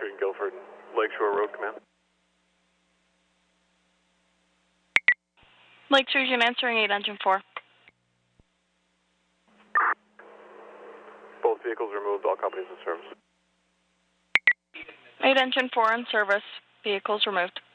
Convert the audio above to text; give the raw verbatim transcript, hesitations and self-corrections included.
Street in Guilford, Lakeshore Road, command. Lakeshore, Jim answering eight, engine four. Both vehicles removed, all companies in service. eight, engine four in service, vehicles removed.